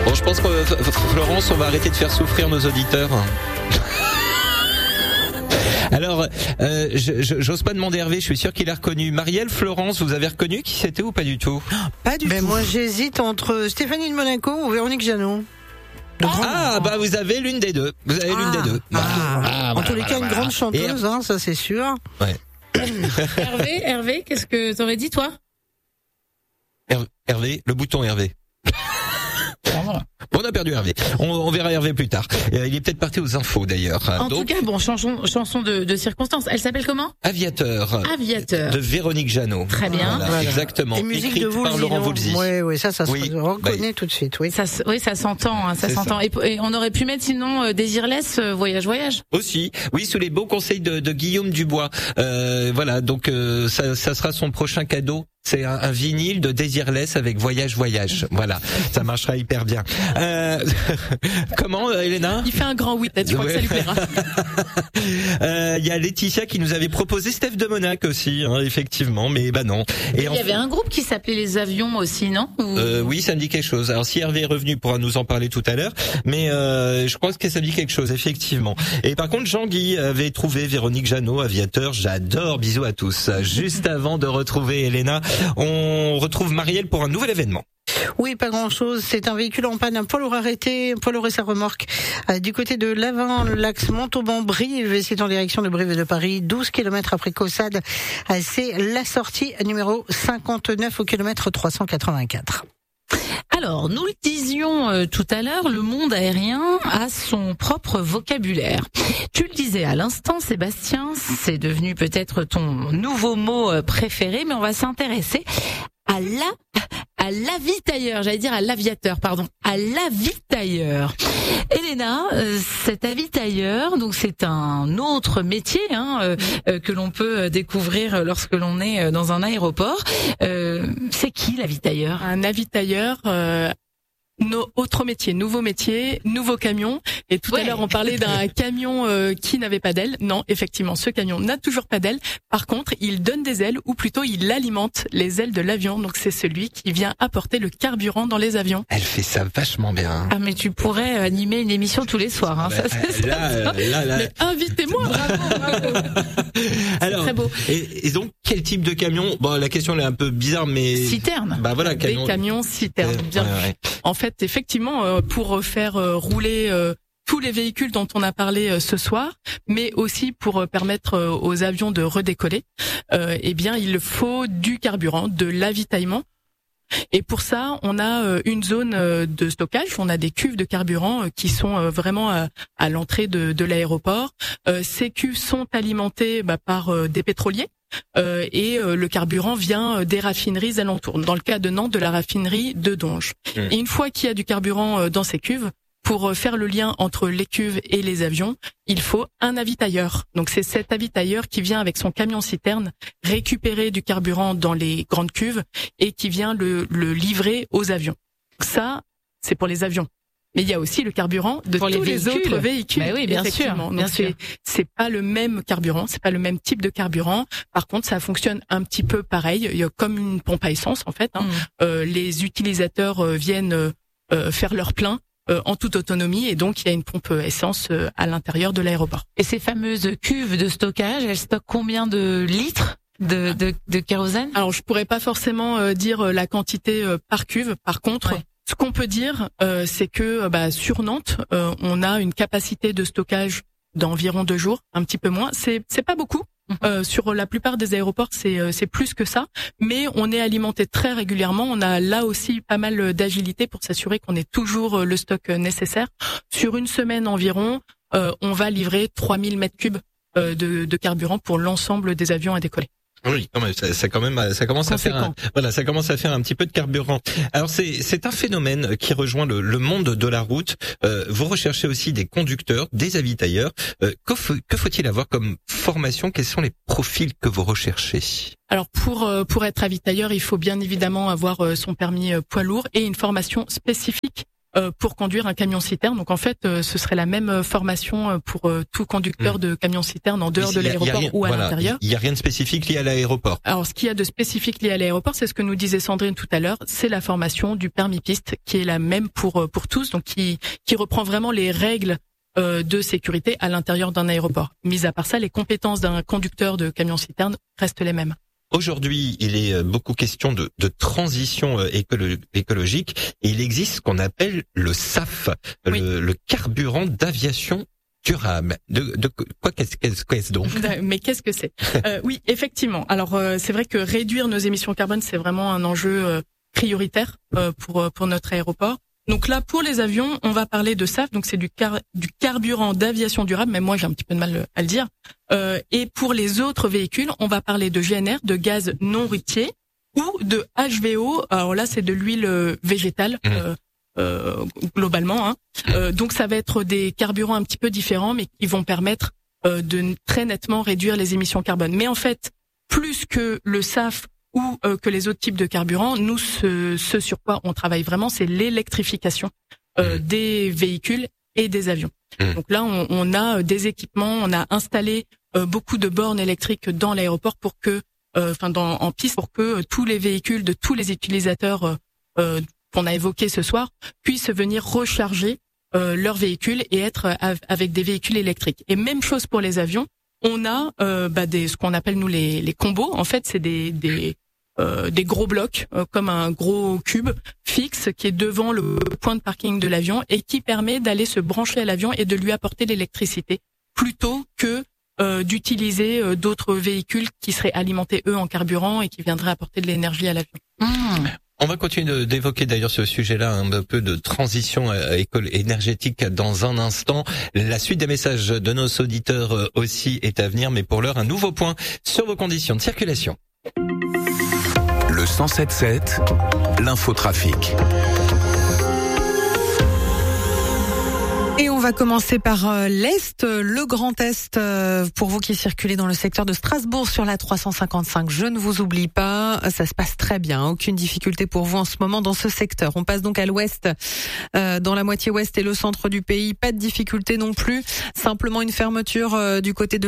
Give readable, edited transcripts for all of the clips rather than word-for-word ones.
Bon, je pense que Florence, on va arrêter de faire souffrir nos auditeurs. Alors, j'ose pas demander Hervé, je suis sûr qu'il a reconnu. Marielle, Florence, vous avez reconnu qui c'était ou pas du tout? Pas du tout. Moi, j'hésite entre Stéphanie de Monaco ou Véronique Jeannot. Bah vous avez l'une des deux. Vous avez l'une des deux. En tous les cas, une grande chanteuse, ça c'est sûr. Ouais. Hervé, qu'est-ce que t'aurais dit toi? Hervé, le bouton Hervé. On a perdu Hervé. On verra Hervé plus tard. Il est peut-être parti aux infos d'ailleurs. En tout cas, chanson de circonstance. Elle s'appelle comment? Aviateur. Aviateur. De Véronique Jeannot. Très bien. Voilà. Exactement. Et musique écrite de par Laurent Voulzy. Oui, ça se reconnaît tout de suite. Oui. Ça s'entend. Ça s'entend. Et on aurait pu mettre sinon Désirless, Voyage. Aussi. Oui, sous les beaux conseils de Guillaume Dubois. Voilà. Donc ça sera son prochain cadeau. C'est un vinyle de Désirless avec Voyage. Voilà, ça marchera hyper bien. Comment, Elena? Il fait un grand oui, peut-être, je crois que ça lui plaira. Il y a Laetitia qui nous avait proposé Steph de Monac aussi, effectivement, mais non. Et il y avait un groupe qui s'appelait Les Avions aussi, non? Oui, ça me dit quelque chose. Alors si Hervé est revenu, il pourra nous en parler tout à l'heure, mais je crois que ça me dit quelque chose, effectivement. Et par contre, Jean-Guy avait trouvé Véronique Jeannot, Aviateur. J'adore, bisous à tous. Juste avant de retrouver Elena, on retrouve Marielle pour un nouvel événement. Oui, pas grand-chose. C'est un véhicule en panne, un poids lourd arrêté, un poids lourd et sa remorque du côté de Lavin, l'axe Montauban-Brive. C'est en direction de Brive et de Paris, 12 km après Caussade. C'est la sortie numéro 59 au kilomètre 384. Alors, nous le disions tout à l'heure, le monde aérien a son propre vocabulaire. Tu le disais à l'instant, Sébastien, c'est devenu peut-être ton nouveau mot préféré, mais on va s'intéresser à l'avitailleur, j'allais dire à l'aviateur, pardon, à l'avitailleur. Elena, cet avitailleur, donc c'est un autre métier que l'on peut découvrir lorsque l'on est dans un aéroport. C'est qui l'avitailleur? Un avitailleur, autre métier, nouveau camion. Et tout à l'heure, on parlait d'un camion qui n'avait pas d'aile. Non, effectivement, ce camion n'a toujours pas d'aile. Par contre, il donne des ailes, ou plutôt il alimente les ailes de l'avion. Donc c'est celui qui vient apporter le carburant dans les avions. Elle fait ça vachement bien. Ah, mais tu pourrais animer une émission tous les soirs. Là. Mais invitez-moi. Bravo. Alors, très beau. Et donc, quel type de camion? Bon, la question elle est un peu bizarre, mais citerne. Voilà, des camions citernes. Bien. Ouais. En fait, effectivement, pour faire rouler tous les véhicules dont on a parlé ce soir, mais aussi pour permettre aux avions de redécoller, il faut du carburant, de l'avitaillement. Et pour ça, on a une zone de stockage, on a des cuves de carburant qui sont vraiment à l'entrée de l'aéroport. Ces cuves sont alimentées par des pétroliers. Et le carburant vient des raffineries alentours. Dans le cas de Nantes, de la raffinerie de Donge. Et une fois qu'il y a du carburant dans ces cuves, pour faire le lien entre les cuves et les avions, il faut un avitailleur. Donc c'est cet avitailleur qui vient avec son camion citerne récupérer du carburant dans les grandes cuves et qui vient le livrer aux avions. Ça, c'est pour les avions. Mais il y a aussi le carburant de tous les autres véhicules. Oui, bien sûr. Donc c'est pas le même carburant, c'est pas le même type de carburant. Par contre, ça fonctionne un petit peu pareil. Il y a comme une pompe à essence en fait. Les utilisateurs viennent faire leur plein en toute autonomie et donc il y a une pompe essence à l'intérieur de l'aéroport. Et ces fameuses cuves de stockage, elles stockent combien de litres de kérosène? Alors je pourrais pas forcément dire la quantité par cuve. Par contre, ce qu'on peut dire, c'est que sur Nantes, on a une capacité de stockage d'environ 2 jours, un petit peu moins. C'est pas beaucoup. Sur la plupart des aéroports, c'est plus que ça, mais on est alimenté très régulièrement. On a là aussi pas mal d'agilité pour s'assurer qu'on ait toujours le stock nécessaire. Sur une semaine environ, on va livrer 3000 mètres cubes de carburant pour l'ensemble des avions à décoller. Oui, non mais ça commence à faire ça commence à faire un petit peu de carburant. Alors c'est un phénomène qui rejoint le monde de la route. Vous recherchez aussi des conducteurs, des avitailleurs. Que faut-il avoir comme formation? Quels sont les profils que vous recherchez? Alors pour être avitailleur, il faut bien évidemment avoir son permis poids lourd et une formation spécifique pour conduire un camion-citerne. Donc en fait, ce serait la même formation pour tout conducteur de camion-citerne en dehors de l'aéroport ou à l'intérieur. Il n'y a rien de spécifique lié à l'aéroport. Alors ce qu'il y a de spécifique lié à l'aéroport, c'est ce que nous disait Sandrine tout à l'heure, c'est la formation du permis piste qui est la même pour tous, donc qui reprend vraiment les règles de sécurité à l'intérieur d'un aéroport. Mis à part ça, les compétences d'un conducteur de camion-citerne restent les mêmes. Aujourd'hui, il est beaucoup question de transition écologique et il existe ce qu'on appelle le SAF, le carburant d'aviation durable. De quoi qu'est-ce donc? Mais qu'est-ce que c'est? Oui, effectivement. Alors c'est vrai que réduire nos émissions carbone, c'est vraiment un enjeu prioritaire pour notre aéroport. Donc là, pour les avions, on va parler de SAF, donc c'est du carburant d'aviation durable, mais moi j'ai un petit peu de mal à le dire. Et pour les autres véhicules, on va parler de GNR, de gaz non routier, ou de HVO. Alors là, c'est de l'huile végétale, globalement. Donc ça va être des carburants un petit peu différents, mais qui vont permettre de très nettement réduire les émissions carbone. Mais en fait, plus que le SAF ou que les autres types de carburants, nous, ce sur quoi on travaille vraiment, c'est l'électrification des véhicules et des avions. Donc là, on a des équipements, on a installé beaucoup de bornes électriques dans l'aéroport pour que, en piste, pour que tous les véhicules de tous les utilisateurs qu'on a évoqués ce soir puissent venir recharger leurs véhicules et être avec des véhicules électriques. Et même chose pour les avions. On a ce qu'on appelle nous les combos. En fait, c'est des gros blocs comme un gros cube fixe qui est devant le point de parking de l'avion et qui permet d'aller se brancher à l'avion et de lui apporter l'électricité plutôt que d'utiliser d'autres véhicules qui seraient alimentés eux en carburant et qui viendraient apporter de l'énergie à l'avion. On va continuer d'évoquer d'ailleurs ce sujet-là, un peu de transition énergétique dans un instant. La suite des messages de nos auditeurs aussi est à venir, mais pour l'heure, un nouveau point sur vos conditions de circulation. Le 107.7, l'infotrafic. Et on va commencer par l'Est, le Grand Est, pour vous qui circulez dans le secteur de Strasbourg sur la 355. Je ne vous oublie pas, ça se passe très bien, aucune difficulté pour vous en ce moment dans ce secteur. On passe donc à l'Ouest, dans la moitié ouest et le centre du pays, pas de difficulté non plus, simplement une fermeture du côté de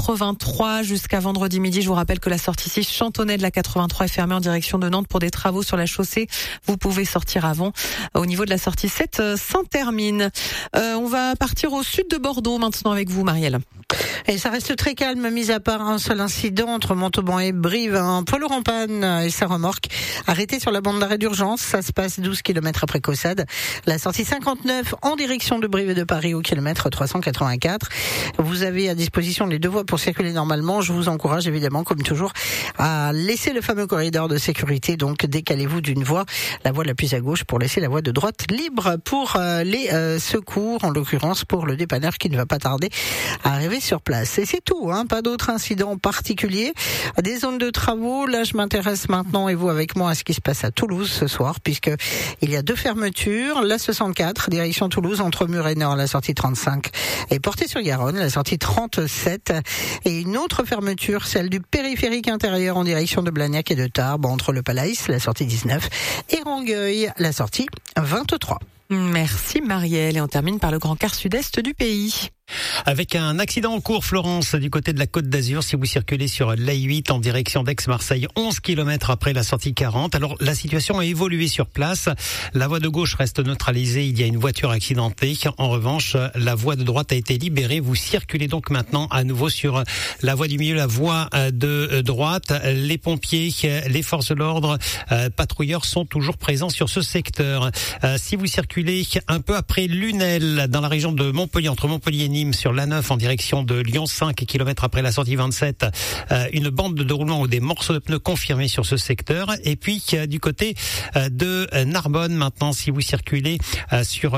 l'A83 jusqu'à vendredi midi. Je vous rappelle que la sortie 6 Chantonnay de l'A83 est fermée en direction de Nantes pour des travaux sur la chaussée. Vous pouvez sortir avant. Au niveau de la sortie 7, Saint-Termine. On va partir au sud de Bordeaux maintenant avec vous, Marielle. Et ça reste très calme, mis à part un seul incident entre Montauban et Brive. Un poids lourd en panne et sa remorque arrêté sur la bande d'arrêt d'urgence. Ça se passe 12 km après Caussade. La sortie 59 en direction de Brive et de Paris au kilomètre 384. Vous avez à disposition les deux voies pour circuler normalement. Je vous encourage évidemment, comme toujours, à laisser le fameux corridor de sécurité. Donc décalez-vous d'une voie, la voie la plus à gauche, pour laisser la voie de droite libre pour les secours, en l'occurrence pour le dépanneur qui ne va pas tarder à arriver sur place. Et c'est tout, pas d'autres incidents particuliers. Des zones de travaux, là je m'intéresse maintenant, et vous avec moi, à ce qui se passe à Toulouse ce soir, puisque il y a deux fermetures. La 64, direction Toulouse, entre Mur et Nord, la sortie 35 est portée sur Garonne, la sortie 37. Et une autre fermeture, celle du périphérique intérieur en direction de Blagnac et de Tarbes, entre le Palaïs, la sortie 19, et Rangueil, la sortie 23. Merci Marielle, et on termine par le grand quart sud-est du pays. Avec un accident en cours, Florence, du côté de la Côte d'Azur, si vous circulez sur l'A8 en direction d'Aix-Marseille, 11 km après la sortie 40. Alors, la situation a évolué sur place. La voie de gauche reste neutralisée. Il y a une voiture accidentée. En revanche, la voie de droite a été libérée. Vous circulez donc maintenant à nouveau sur la voie du milieu, la voie de droite. Les pompiers, les forces de l'ordre, patrouilleurs sont toujours présents sur ce secteur. Si vous circulez un peu après Lunel, dans la région de Montpellier, entre Montpellier et Nîmes, sur l'A9 en direction de Lyon, 5 km après la sortie 27, une bande de roulement ou des morceaux de pneus confirmés sur ce secteur. Et puis du côté de Narbonne, maintenant, si vous circulez sur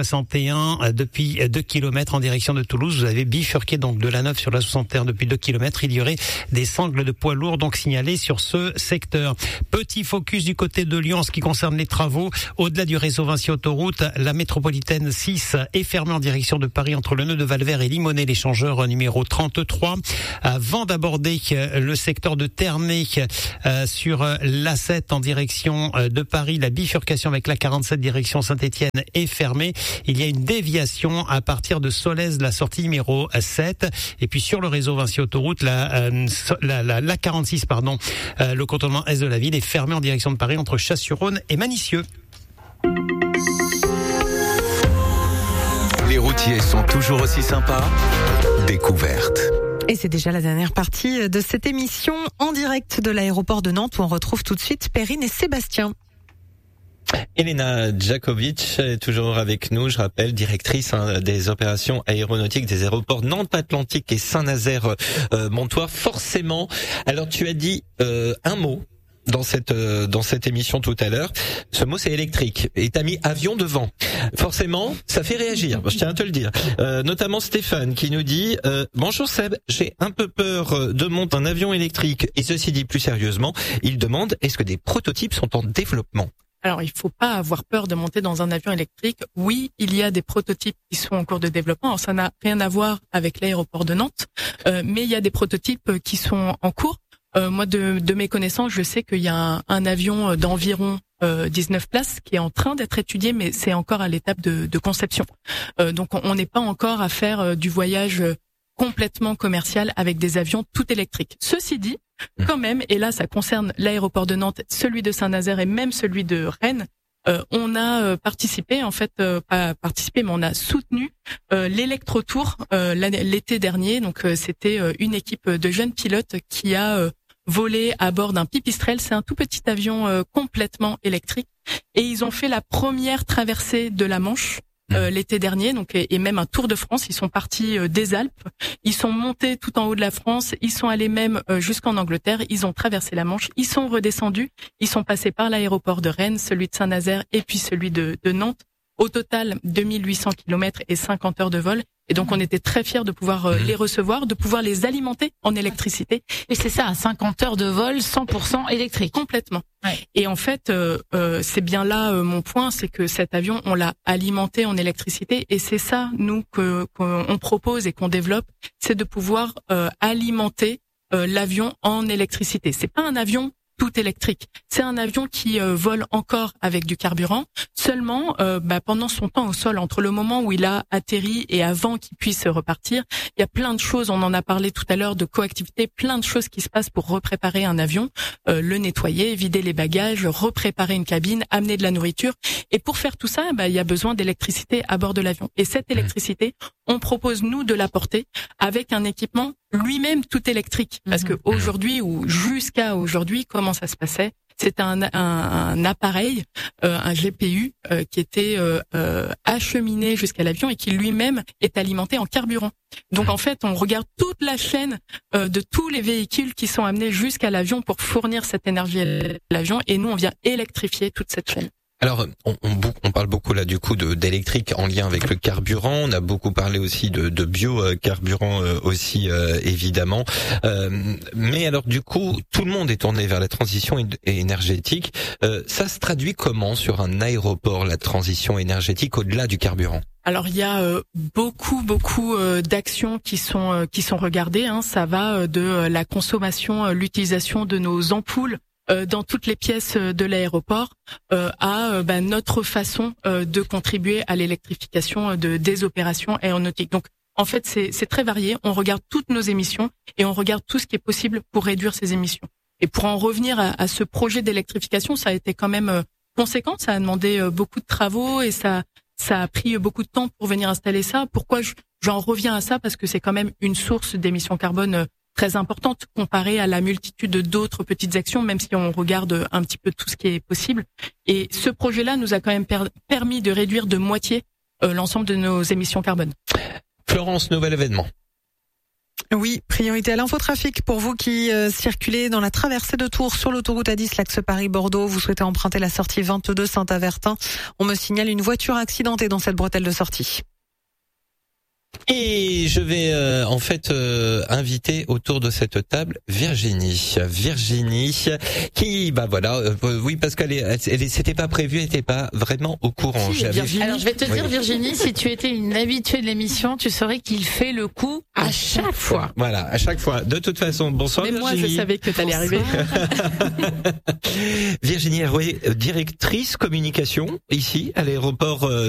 l'A61 depuis 2 km en direction de Toulouse, vous avez bifurqué donc de l'A9 sur l'A61 depuis 2 km. Il y aurait des sangles de poids lourds donc signalés sur ce secteur. Petit focus du côté de Lyon en ce qui concerne les travaux. Au-delà du réseau Vinci Autoroute, la métropolitaine 6 est fermée en direction de Paris entre le nœud de Valvert et Limonest, l'échangeur numéro 33. Avant d'aborder le secteur de Ternay sur l'A7 en direction de Paris, la bifurcation avec la 47 direction Saint-Étienne est fermée. Il y a une déviation à partir de Solèze, la sortie numéro 7. Et puis sur le réseau Vinci Autoroute, la 46, le contournement est de la ville est fermé en direction de Paris entre Chasse-sur-Rhône et Manicieux. Les routiers sont toujours aussi sympas. Découverte. Et c'est déjà la dernière partie de cette émission en direct de l'aéroport de Nantes où on retrouve tout de suite Perrine et Sébastien. Elena Djakovic est toujours avec nous, je rappelle, directrice des opérations aéronautiques des aéroports Nantes-Atlantique et Saint-Nazaire Montoire. Forcément, alors tu as dit un mot dans cette émission tout à l'heure. Ce mot c'est électrique et t'as mis avion devant. Forcément, ça fait réagir. Je tiens à te le dire. Notamment Stéphane qui nous dit bonjour Seb, j'ai un peu peur de monter un avion électrique. Et ceci dit plus sérieusement, il demande est-ce que des prototypes sont en développement? Alors, il faut pas avoir peur de monter dans un avion électrique. Oui, il y a des prototypes qui sont en cours de développement. Alors, ça n'a rien à voir avec l'aéroport de Nantes, mais il y a des prototypes qui sont en cours. Moi, de mes connaissances, je sais qu'il y a un avion d'environ 19 places qui est en train d'être étudié, mais c'est encore à l'étape de conception. Donc, on n'est pas encore à faire du voyage complètement commercial avec des avions tout électriques. Ceci dit, quand même, et là, ça concerne l'aéroport de Nantes, celui de Saint-Nazaire et même celui de Rennes, on a participé, en fait, pas participé, mais on a soutenu l'Electro-Tour l'été dernier. Donc, c'était une équipe de jeunes pilotes qui a volé à bord d'un Pipistrel. C'est un tout petit avion complètement électrique. Et ils ont fait la première traversée de la Manche l'été dernier, donc et même un Tour de France. Ils sont partis des Alpes, ils sont montés tout en haut de la France, ils sont allés même jusqu'en Angleterre, ils ont traversé la Manche, ils sont redescendus, ils sont passés par l'aéroport de Rennes, celui de Saint-Nazaire et puis celui de Nantes. Au total, 2800 kilomètres et 50 heures de vol. Et donc, on était très fiers de pouvoir les recevoir, de pouvoir les alimenter en électricité. Et c'est ça, 50 heures de vol 100% électrique. Complètement. Ouais. Et en fait, c'est bien là mon point, c'est que cet avion, on l'a alimenté en électricité. Et c'est ça, nous, qu'on propose et qu'on développe, c'est de pouvoir alimenter l'avion en électricité. C'est pas un avion tout électrique. C'est un avion qui vole encore avec du carburant. Seulement, pendant son temps au sol, entre le moment où il a atterri et avant qu'il puisse repartir, il y a plein de choses, on en a parlé tout à l'heure, de coactivité, plein de choses qui se passent pour repréparer un avion, le nettoyer, vider les bagages, repréparer une cabine, amener de la nourriture. Et pour faire tout ça, il y a besoin d'électricité à bord de l'avion. Et cette électricité, on propose, nous, de l'apporter avec un équipement lui-même tout électrique. Parce que aujourd'hui, ou jusqu'à aujourd'hui, comment ça se passait? C'est un appareil, un GPU, qui était acheminé jusqu'à l'avion et qui lui-même est alimenté en carburant. Donc en fait, on regarde toute la chaîne de tous les véhicules qui sont amenés jusqu'à l'avion pour fournir cette énergie à l'avion, et nous, on vient électrifier toute cette chaîne. Alors, on parle beaucoup là du coup d'électrique en lien avec le carburant. On a beaucoup parlé aussi de biocarburant aussi évidemment. Mais alors du coup, tout le monde est tourné vers la transition énergétique. Ça se traduit comment sur un aéroport, la transition énergétique au-delà du carburant? Alors il y a beaucoup d'actions qui sont regardées. Ça va de la consommation, l'utilisation de nos ampoules dans toutes les pièces de l'aéroport à notre façon de contribuer à l'électrification des opérations aéronautiques. Donc en fait c'est très varié, on regarde toutes nos émissions et on regarde tout ce qui est possible pour réduire ces émissions. Et pour en revenir à ce projet d'électrification, ça a été quand même conséquent, ça a demandé beaucoup de travaux et ça a pris beaucoup de temps pour venir installer ça. Pourquoi j'en reviens à ça? Parce que c'est quand même une source d'émissions carbone très importante comparée à la multitude d'autres petites actions, même si on regarde un petit peu tout ce qui est possible. Et ce projet-là nous a quand même permis de réduire de moitié l'ensemble de nos émissions carbone. Florence, nouvel événement. Oui, priorité à l'infotrafic pour vous qui circulez dans la traversée de Tours sur l'autoroute A10, l'axe Paris-Bordeaux. Vous souhaitez emprunter la sortie 22 Saint-Avertin. On me signale une voiture accidentée dans cette bretelle de sortie. Et je vais inviter autour de cette table Virginie qui oui parce qu'elle c'était pas prévu, elle était pas vraiment au courant. Si, alors je vais te dire Virginie, si tu étais une habituée de l'émission, tu saurais qu'il fait le coup à chaque fois. Voilà, à chaque fois. De toute façon, bonsoir Mais Virginie. moi je savais que t'allais arriver. Virginie Hervé, directrice communication ici à l'aéroport